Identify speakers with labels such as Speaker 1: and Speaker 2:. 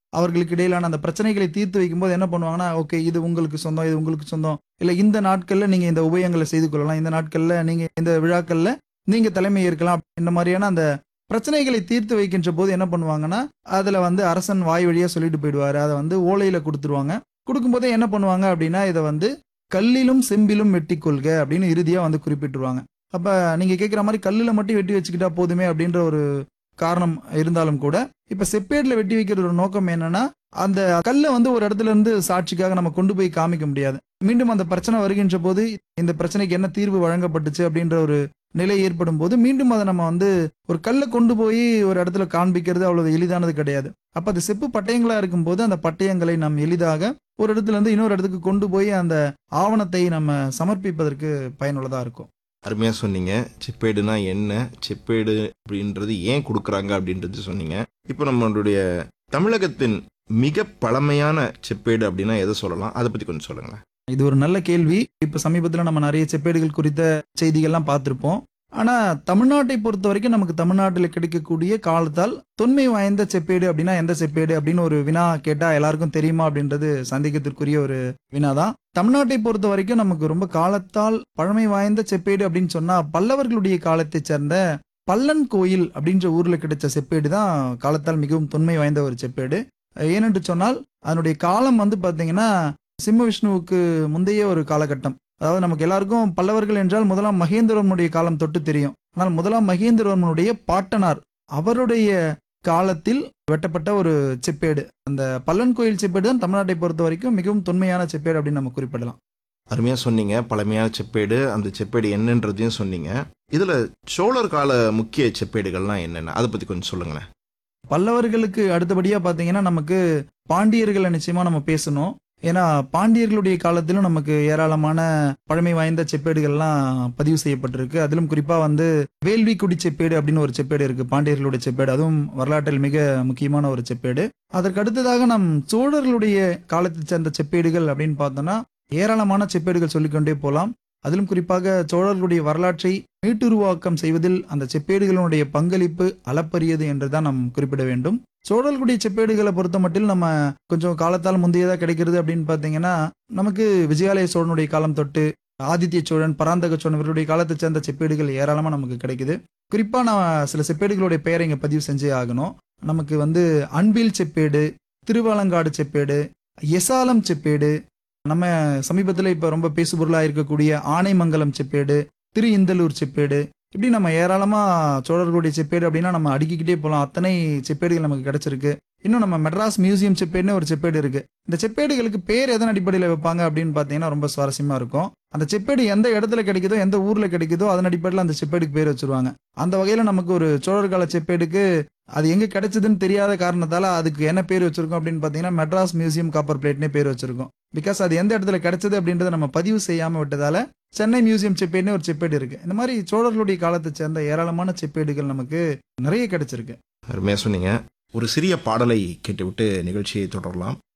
Speaker 1: அவர்களுக்கு இடையிலான அந்த பிரச்சனைகளை தீர்த்து வைக்கும்போது என்ன பண்ணுவாங்கன்னா, ஓகே இது உங்களுக்கு சொந்தம், இது உங்களுக்கு சொந்தம். இல்ல இந்த நாட்கள்ல நீங்க இந்த உபயங்கள செய்து கொள்ளலாம். இந்த நாட்கள்ல நீங்க இந்த விழாக்கள்ல நீங்க தலைமை ஏற்கலாம். இந்த மாரியான அந்த பிரச்சனைகளை தீர்த்து வைக்கின்ற போது என்ன பண்ணுவாங்கன்னா, அதுல வந்து அரசன் வாய் வழியா சொல்லிட்டு போயிடுவாரு. அத வந்து ஓலையில குடுத்துருவாங்க. குடுக்கும்போதே என்ன பண்ணுவாங்க அப்டின்னா, இத வந்து "கல்லிலும் செம்பிலும் வெட்டிக் கொள்க" அப்படின்னு இறுதியா வந்து குறிப்பிட்டுருவாங்க. அப்ப நீங்க கேட்கிற மாரி கல்லுல மட்டும் வெட்டி வச்சுக்கிட்டா போதுமே அப்படின்ற ஒரு காரணம் இருந்தாலும் கூட, இப்ப செப்பேடுல வெட்டி வைக்கிறதோட நோக்கம் என்னன்னா, அந்த கல்ல வந்து ஒரு இடத்துல இருந்து சாட்சிக்காக நம்ம கொண்டு போய் காமிக்க முடியாது. மீண்டும் அந்த பிரச்சனை வருகின்ற போது, இந்த பிரச்சனைக்கு என்ன தீர்வு வழங்கப்பட்டுச்சு அப்படின்ற ஒரு நிலை ஏற்படும்போது, மீண்டும் அத நம்ம வந்து ஒரு கல்ல கொண்டு போய் ஒரு இடத்துல காண்பிக்கிறது அவ்வளவு எளிதானது கிடையாது. அப்ப அது செப்பு பட்டயங்களா இருக்கும்போது, அந்த பட்டயங்களை நாம் எளிதாக ஒரு இடத்துல இருந்து இன்னொரு இடத்துக்கு கொண்டு போய் அந்த ஆவணத்தை நம்ம சமர்ப்பிப்பதற்கு பயனுள்ளதா இருக்கும்.
Speaker 2: அருமையா சொன்னீங்க. செப்பேடுனா என்ன? செப்பேடு அப்படின்றது ஏன் குடுக்குறாங்க அப்படின்றது சொன்னீங்க. இப்போ நம்மளுடைய தமிழகத்தின் மிக பழமையான செப்பேடு அப்படின்னா எத சொல்லலாம்? அத பத்தி கொஞ்சம் சொல்லுங்களேன்.
Speaker 1: இது ஒரு நல்ல கேள்வி. இப்ப சமீபத்தில நம்ம நெறைய செப்பேடுகள் குறித்த செய்திகள்லாம் பார்த்திருப்போம். ஆனா, தமிழ்நாட்டை பொறுத்தவரைக்கும் நமக்கு தமிழ்நாட்டில கிடைக்கக்கூடிய காலத்தால் தொன்மை வாய்ந்த செப்பேடு அப்டின்னா எந்த செப்பேடு அப்டின்னு ஒரு வினா கேட்டா எல்லாருக்கும் தெரியுமா அப்டின்றது சந்தேகத்திற்குரிய ஒரு வினா தான். தமிழ்நாட்டை பொறுத்தவரைக்கும் நமக்கு ரொம்ப காலத்தால் பழமை வாய்ந்த செப்பேடு அப்டின்னு சொன்னா, பல்லவர்களுடைய காலத்தைச் சேர்ந்த பல்லன் கோயில் அப்டின்ற ஊர்ல கிடைச்ச செப்பேடு தான் காலத்தால் மிகவும் தொன்மை வாய்ந்த ஒரு செப்பேடு. ஏனென்று சொன்னால், அதனுடைய காலம் வந்து பார்த்தீங்கன்னா, சிம்ம விஷ்ணுவுக்கு முந்தைய ஒரு காலகட்டம். அதாவது நமக்கு எல்லாருக்கும் பல்லவர்கள் என்றால் முதலாம் மகேந்திரவர்மனுடைய காலம் தொட்டு தெரியும். ஆனால் முதலாம் மகேந்திரவர்மனுடைய பாட்டனார் அவருடைய காலத்தில் வெட்டப்பட்ட ஒரு செப்பேடு. அந்த பல்லன் கோயில் செப்பேடு தான் தமிழ்நாட்டை பொறுத்தவரைக்கும் மிகவும் தொன்மையான செப்பேடு அப்படின்னு நம்ம குறிப்பிடலாம்.
Speaker 2: அருமையா சொன்னீங்க. பழமையான செப்பேடு, அந்த செப்பேடு என்னன்றதையும் சொன்னீங்க. இதுல சோழர் கால முக்கிய செப்பேடுகள்லாம் என்னென்ன? அத பத்தி கொஞ்சம் சொல்லுங்களேன்.
Speaker 1: பல்லவர்களுக்கு அடுத்தபடியா பார்த்தீங்கன்னா, நமக்கு பாண்டியர்கள நிச்சயமா நம்ம பேசணும். ஏன்னா, பாண்டியர்களுடைய காலத்திலும் நமக்கு ஏராளமான பழமை வாய்ந்த செப்பேடுகள்லாம் பதிவு செய்யப்பட்டிருக்கு. அதிலும் குறிப்பா வந்து வேள்விக்குடி செப்பேடு அப்படின்னு ஒரு செப்பேடு இருக்கு. பாண்டியர்களுடைய செப்பேடு. அதுவும் வரலாற்றில் மிக முக்கியமான ஒரு செப்பேடு. அதற்கு அடுத்ததாக நம் சோழர்களுடைய காலத்தைச் சேர்ந்த செப்பேடுகள் அப்படின்னு பார்த்தோம்னா, ஏராளமான செப்பேடுகள் சொல்லிக்கொண்டே போலாம். அதிலும் குறிப்பாக சோழர்களுடைய வரலாற்றை மீட்டுருவாக்கம் செய்வதில் அந்த செப்பேடுகளுடைய பங்களிப்பு அளப்பரியது என்றுதான் நாம் குறிப்பிட வேண்டும். சோழர்களுடைய செப்பேடுகளை பொறுத்தமட்டில் நம்ம கொஞ்சம் காலத்தால் முந்தையதா கிடைக்கிறது அப்படின்னு பார்த்தீங்கன்னா, நமக்கு விஜயாலய சோழனுடைய காலம் தொட்டு ஆதித்ய சோழன், பராந்தக சோழன் இவருடைய காலத்தைச் சேர்ந்த செப்பேடுகள் ஏராளமா நமக்கு கிடைக்குது. குறிப்பா நான் சில செப்பேடுகளுடைய பெயரை இங்க பதிவு செஞ்சே ஆகணும். நமக்கு வந்து அன்பில் செப்பேடு, திருவாலங்காடு செப்பேடு, எசாலம் செப்பேடு, நம்ம சமீபத்தில இப்ப ரொம்ப பேசுபொருளா இருக்கக்கூடிய ஆனைமங்கலம் செப்பேடு, திரு இந்தலூர் செப்பேடு, இப்படி நம்ம ஏராளமா சோழர்களுடைய செப்பேடு அப்படின்னா நம்ம அடுக்கிக்கிட்டே போலாம். அத்தனை செப்பேடுகள் நமக்கு கிடைச்சிருக்கு. இன்னும் நம்ம மெட்ராஸ் மியூசியம் செப்பேடுன்னு ஒரு செப்பேடு இருக்கு. இந்த செப்பேடுகளுக்கு பேர் எதன் அடிப்படையில வைப்பாங்க அப்படின்னு பார்த்தீங்கன்னா ரொம்ப சுவாரஸ்யமா இருக்கும். அந்த செப்பேடு எந்த இடத்துல கிடைக்குதோ, எந்த ஊர்ல கிடைக்குதோ அதன் அடிப்படையில அந்த செப்பேடுக்கு பேர் வச்சிருவாங்க. அந்த வகையில நமக்கு ஒரு சோழர் கால செப்பேடுக்கு அது எங்க கிடைச்சதுன்னு தெரியாத காரணத்தால அதுக்கு என்ன பேர் வச்சிருக்கோம் அப்படின்னு பார்த்தீங்கன்னா, மெட்ராஸ் மியூசியம் காப்பர் பிளேட்னே பேர் வச்சிருக்கோம். பிகாஸ் அது எந்த இடத்துல கிடைச்சது அப்படின்றத நம்ம பதிவு செய்யாம விட்டதால சென்னை மியூசியம் செப்பேடுன்னு ஒரு செப்பேடு இருக்கு. இந்த மாதிரி சோழர்களுடைய காலத்தை சேர்ந்த ஏராளமான செப்பேடுகள் நமக்கு நிறைய கிடைச்சிருக்கு.
Speaker 2: அருமையா சொன்னீங்க. ஒரு சிறிய பாடலை கேட்டுவிட்டு நிகழ்ச்சியை தொடரலாம்.